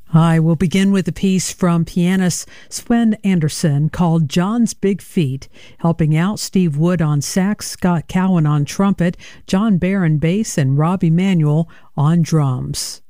I will begin with a piece from pianist Sven Anderson called John's Big Feet, helping out Steve Wood on sax, Scott Cowan on trumpet, John Barron bass, and Rob Emanuel on drums.